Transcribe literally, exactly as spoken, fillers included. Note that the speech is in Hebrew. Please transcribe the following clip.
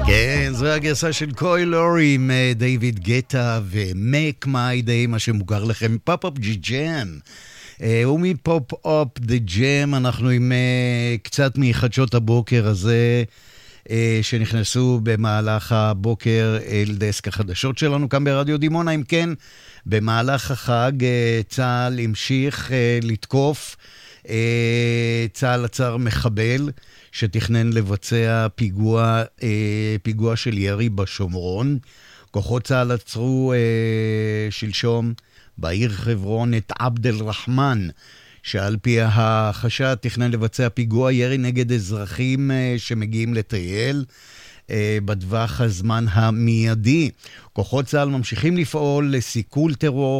כן, זו הגרסה של קוי לורי עם דיוויד גטה ו-Make My Day, מה שמוכר לכם, פופ-אפ ג'י-ג'ם. ומפופ-אפ דה ג'ם אנחנו עם קצת מחדשות הבוקר הזה, שנכנסו במהלך הבוקר אל דסק החדשות שלנו כאן ברדיו דימונה. אם כן, במהלך החג צה"ל המשיך לתקוף, צה"ל עצר מחבל שתכנן לבצע פיגוע, פיגוע של ירי בשומרון. כוחות צה"ל עצרו שלשום בעיר חברון את עבד אל רחמן, שעל פי החשד תכנן לבצע פיגוע ירי נגד אזרחים שמגיעים לטייל בטווח הזמן המיידי. כוחות צה"ל ממשיכים לפעול לסיכול טרור